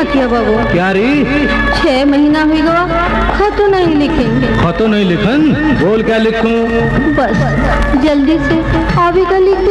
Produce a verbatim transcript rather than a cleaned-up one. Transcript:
क्या किया बाबू? क्या रे? छह महीना हुई गवा, खतो नहीं लिखेंगे। खतो नहीं लिखन? बोल क्या लिखूं? बस जल्दी से अभी का लिख